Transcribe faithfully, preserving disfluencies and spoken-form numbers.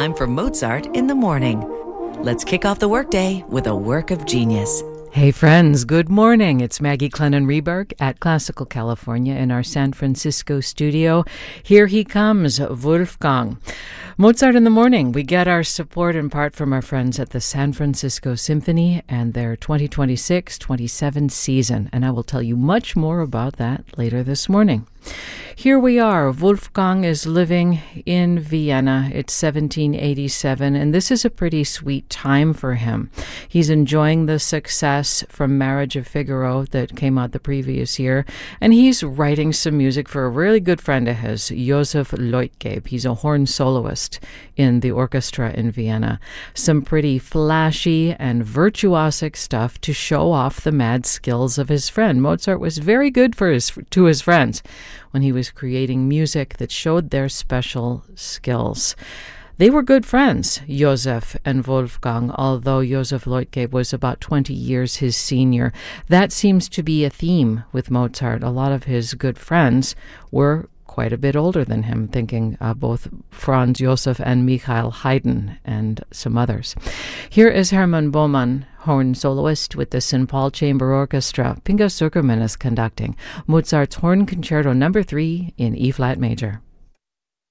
time for Mozart in the morning. Let's kick off the workday with a work of genius. Hey friends, good morning. It's Maggie Clennon-Reberg at Classical California in our San Francisco studio. Here he comes, Wolfgang. Mozart in the morning. We get our support in part from our friends at the San Francisco Symphony and their twenty twenty-six twenty-seven season. And I will tell you much more about that later this morning. Here we are. Wolfgang is living in Vienna. It's seventeen eighty-seven, and this is a pretty sweet time for him. He's enjoying the success from Marriage of Figaro that came out the previous year, and he's writing some music for a really good friend of his, Josef Leutgeb. He's a horn soloist in the orchestra in Vienna. Some pretty flashy and virtuosic stuff to show off the mad skills of his friend. Mozart was very good for his to his friends when he was creating music that showed their special skills. They were good friends, Josef and Wolfgang, although Josef Leutgeb was about twenty years his senior. That seems to be a theme with Mozart. A lot of his good friends were quite a bit older than him, thinking uh, both Franz Josef and Michael Haydn and some others. Here is Hermann Böhmann, horn soloist with the Saint Paul Chamber Orchestra. Pinga Zuckerman is conducting Mozart's Horn Concerto Number three in E-flat major.